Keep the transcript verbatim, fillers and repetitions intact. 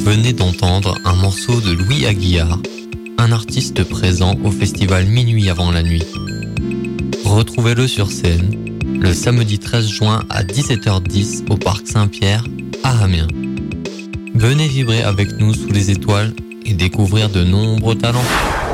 venez d'entendre un morceau de Louis Aguillard, un artiste présent au festival Minuit avant la nuit. Retrouvez-le sur scène le samedi treize juin à dix-sept heures dix au Parc Saint-Pierre à Amiens. Venez vibrer avec nous sous les étoiles et découvrir de nombreux talents.